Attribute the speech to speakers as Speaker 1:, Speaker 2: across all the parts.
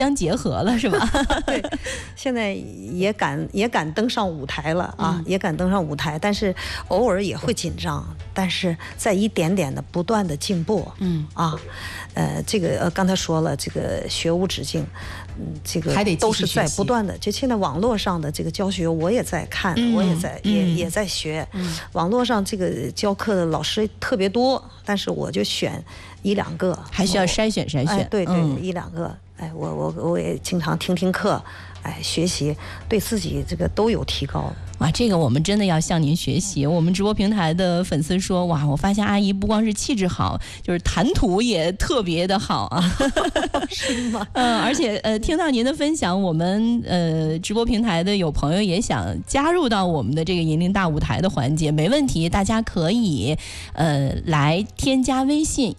Speaker 1: 相结合了，是吧？
Speaker 2: 对，现在也敢登上舞台了啊，也敢登上舞台，但是偶尔也会紧张，但是在一点点的不断的进步。这个刚才说了，这个学无止境，这个
Speaker 3: 还得
Speaker 2: 都是在不断的。就现在网络上的这个教学，我也在看，我也在也在学。网络上这个教课的老师特别多，但是我就选一两个，
Speaker 1: 还需要筛选。
Speaker 2: 对，一两个。我也经常听课，学习，对自己这个都有提高。
Speaker 1: 哇，这个我们真的要向您学习。我们直播平台的粉丝说，哇，我发现阿姨不光是气质好，就是谈吐也特别的好啊。
Speaker 2: 是吗？
Speaker 1: 而且听到您的分享，我们直播平台的有朋友也想加入到我们的这个银铃大舞台的环节，没问题，大家可以来添加微信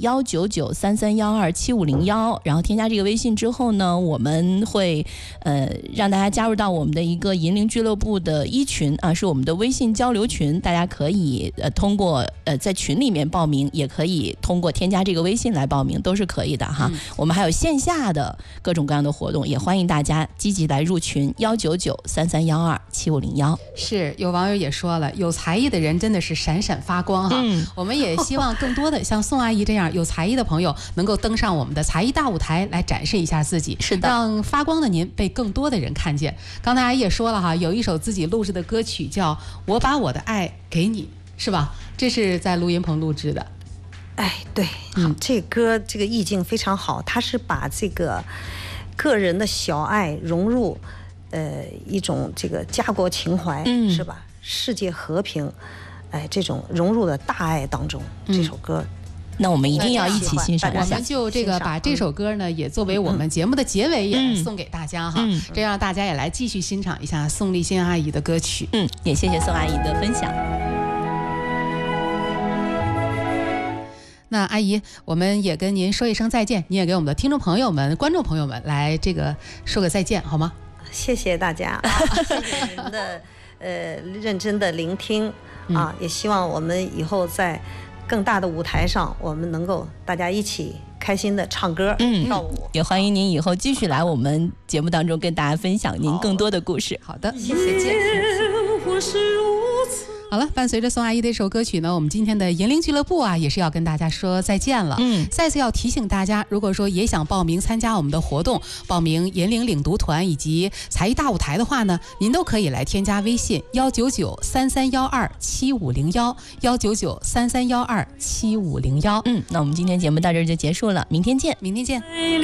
Speaker 1: 19933127501，然后添加这个微信之后呢，我们会让大家加入到我们的一个银铃俱乐部的一群啊，是我们的微信交流群，大家可以通过在群里面报名，也可以通过添加这个微信来报名，都是可以的哈。我们还有线下的各种各样的活动，也欢迎大家积极来入群19933127501。
Speaker 3: 是，有网友也说了，有才艺的人真的是闪闪发光哈。我们也希望更多的像宋阿姨这样有才艺的朋友能够登上我们的才艺大舞台来展示一下自己，
Speaker 1: 是的，
Speaker 3: 让发光的您被更多的人看见。刚才阿姨也说了哈，有一首自己录制的歌曲叫《我把我的爱给你》，是吧？这是在录音棚录制的。
Speaker 2: 对，这歌这个意境非常好，它是把这个个人的小爱融入一种这个家国情怀，是吧？世界和平，这种融入的大爱当中，这首歌。
Speaker 1: 那我们一定要一起欣赏一下。
Speaker 3: 我们就这个把这首歌呢，也作为我们节目的结尾，也送给大家哈，这样大家也来继续欣赏一下宋立新阿姨的歌曲。
Speaker 1: 也谢谢宋阿姨的分享。
Speaker 3: 那阿姨，我们也跟您说一声再见，你也给我们的听众朋友们、观众朋友们来这个说个再见，好吗？
Speaker 2: 谢谢大家，谢谢您的认真的聆听啊，也希望我们以后在更大的舞台上，我们能够大家一起开心的唱歌、跳舞。
Speaker 1: 也欢迎您以后继续来我们节目当中跟大家分享您更多的故事。
Speaker 3: 好的，
Speaker 2: 谢谢。
Speaker 3: 好了，伴随着宋阿姨的一首歌曲呢，我们今天的银铃俱乐部啊，也是要跟大家说再见了。再次要提醒大家，如果说也想报名参加我们的活动，报名银铃领读团以及才艺大舞台的话呢，您都可以来添加微信19933127501，19933127501。
Speaker 1: 那我们今天节目到这儿就结束了，明天见。
Speaker 3: 明天见。